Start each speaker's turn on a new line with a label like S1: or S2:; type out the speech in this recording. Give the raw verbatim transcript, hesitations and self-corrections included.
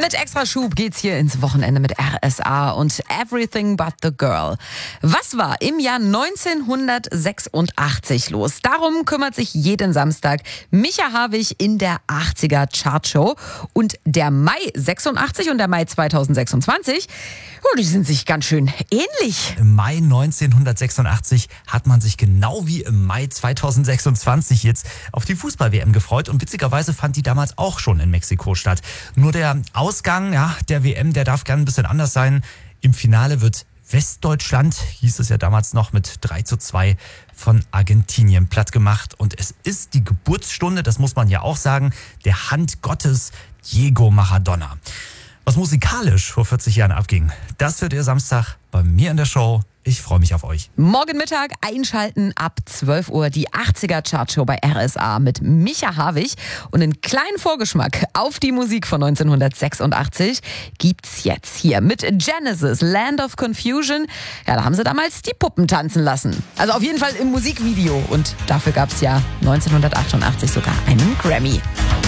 S1: Mit Extraschub geht's hier ins Wochenende mit R S A und Everything But the Girl. Was war im Jahr neunzehnhundertsechsundachtzig los? Darum kümmert sich jeden Samstag Micha Harwig in der achtziger Chartshow. Und der Mai sechsundachtzig und der Mai zweitausendsechsundzwanzig, oh, die sind sich ganz schön ähnlich.
S2: Im Mai neunzehnhundertsechsundachtzig hat man sich genau wie im Mai zweitausendsechsundzwanzig jetzt auf die Fußball-W M gefreut. Und witzigerweise fand die damals auch schon in Mexiko statt. Nur der Ausgang ja, der W M, der darf gerne ein bisschen anders sein. Im Finale wird Westdeutschland, hieß es ja damals noch, mit drei zu zwei von Argentinien platt gemacht. Und es ist die Geburtsstunde, das muss man ja auch sagen, der Hand Gottes Diego Maradona. Was musikalisch vor vierzig Jahren abging, das hört ihr Samstag bei mir in der Show. Ich freue mich auf euch.
S1: Morgen Mittag einschalten ab zwölf Uhr die achtziger Chartshow bei R S A mit Micha Harwig. Und einen kleinen Vorgeschmack auf die Musik von neunzehnhundertsechsundachtzig gibt's jetzt hier mit Genesis, Land of Confusion. Ja, da haben sie damals die Puppen tanzen lassen. Also auf jeden Fall im Musikvideo. Und dafür gab's ja neunzehnhundertachtundachtzig sogar einen Grammy.